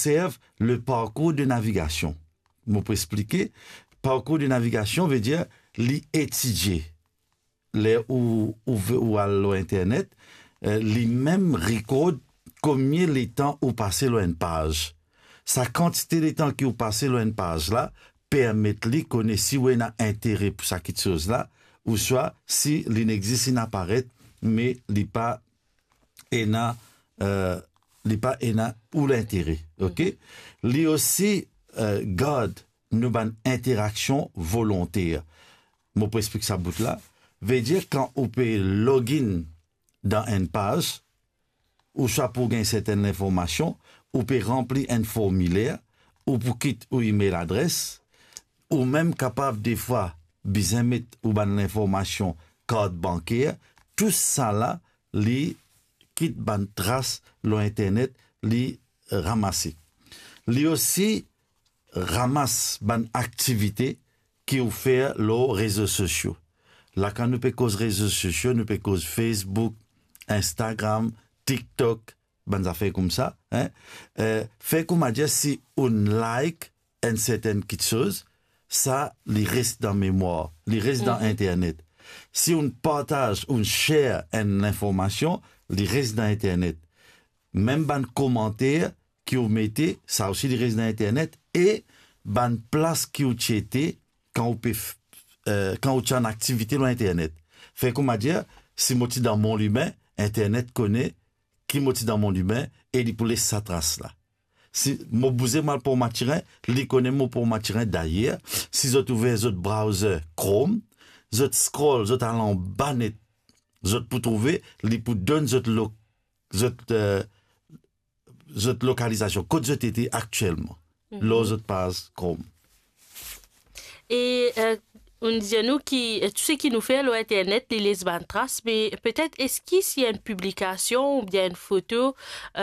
observe le parcours de navigation. Je peux expliquer. Parcours de navigation veut dire l'étudier. Les ou à l'internet, les mêmes record combien de temps ou passé une page. Sa quantité de temps qui ou passé une page là permet de connaître si on a intérêt pour ça quelque chose là ou soit si il n'existe n'apparaît mais il pas ou l'intérêt. OK? Li aussi garde nous ban interaction volontaire. Je peux expliquer ça bout là. Veut dire quand on peut login dans une page, ou soit pour gagner certaines informations, ou peut remplir un formulaire, ou pour quitter ou email adresse, ou même capable des fois besoin mettre ou ban l'information carte bancaire, tout ça là, li quitte ban trace l'internet, li ramasser. Li aussi ramasse ban activité qui ou fait les réseaux sociaux. Là, quand nous peut cause réseaux sociaux, nous peut cause Facebook, Instagram, TikTok, ben affaires comme ça, hein. Fait comme dire si on like une certaine chose, ça, il reste dans mémoire, il reste dans Internet. Si on partage, on share une information, il reste dans Internet. Même ban commentaire qui vous mettez, ça aussi il reste dans Internet et ban place qui vous chettez quand vous peut quand on a une activité sur Internet. Fait qu'on m'a dit, si moi dans mon humain, Internet connaît qui moi dans mon humain et il pour laisser sa trace là. Si moi bousez mal pour m'attirer, il connaît moi pour m'attirer d'ailleurs. Si vous ouvrez votre browser Chrome, vous scroll, vous allez en bas net, vous pour trouver, il pour donner votre localisation, code vous étiez actuellement. Là, vous passe Chrome. Et on dit nous qui tout ce qui nous fait l'internet les lesbiennes traces mais peut-être est-ce qu'il y a une publication ou bien une photo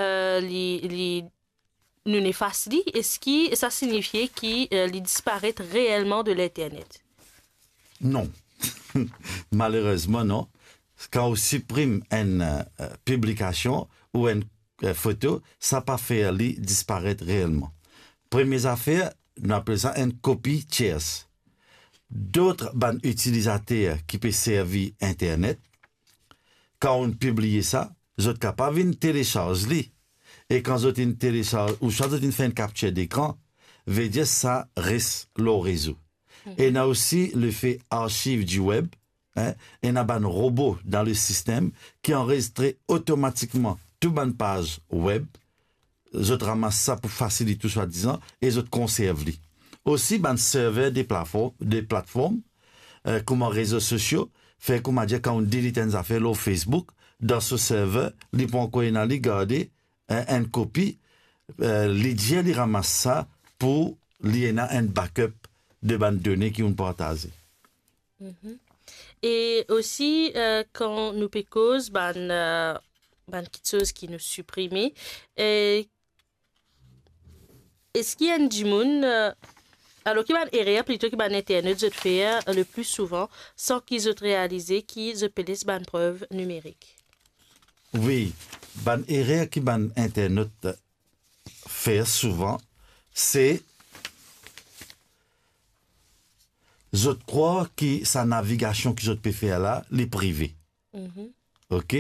nous efface est-ce que ça signifie qu'il disparaît réellement de l'internet? Non. Malheureusement non. Quand on supprime une publication ou une photo, ça pas fait disparaître réellement. Première affaire, nous appelons ça une copie tierce. D'autres utilisateurs qui peuvent servir Internet, quand on publie ça, vous êtes capable de télécharger. Et quand vous êtes télécharge ou soit vous fait une capture d'écran, veut dire ça reste le réseau. Et on a aussi le fait archive du web. Hein, et on a un robot dans le système qui enregistre automatiquement toute une page web. Vous ramasse ça pour faciliter tout soi-disant et vous conserve. Aussi, un serveur des plateformes comme réseaux sociaux, fait comme dire quand on delete une affaire au Facebook, dans ce serveur, il peut encore garder une copie, il ramasse ça pour lier un backup de bandes données qui ont partagé. Et aussi, quand nous pécose, quelque chose qui nous supprime, est-ce qu'il y a du monde alors qui va errer plutôt que internet je fais le plus souvent sans qu'ils aient réalisé qu'ils appellent ban preuve numérique. Oui, ban erreur qui ban internet fait souvent c'est je crois que sa navigation que je peux faire là les privés. OK?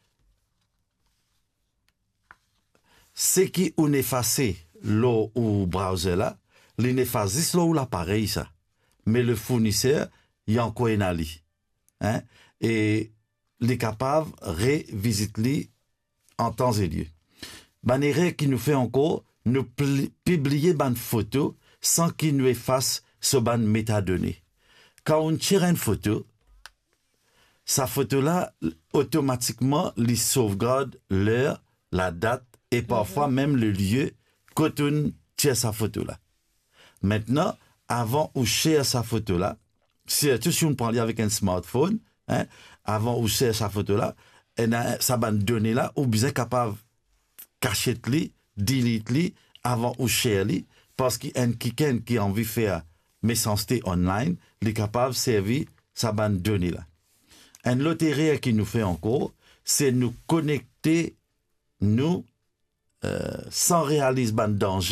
C'est qui on effacé l'eau ou browser là l'inefface là ou l'appareil ça. Mais le fournisseur, il y a encore une ali. Hein? Et il est capable de revisiter en temps et lieu. Ban erreur qui nous fait encore, nous publier ban photo sans qu'il nous efface ce ban métadonnées. Quand on tire une photo, sa photo là, automatiquement, il sauvegarde l'heure, la date et parfois même le lieu quand on tire sa photo là. Maintenant, avant ou share sa photo là, si on prend avec un smartphone, hein, avant ou share sa photo là, ça va donner là, ou bien capable cacher li, delete li, avant ou share li, parce qu'il y a un quelqu'un qui a envie de faire méchanceté online, il est capable de servir sa bande données là. Un autre erreur qui nous fait encore, c'est nous connecter, nous, sans réaliser ban danger.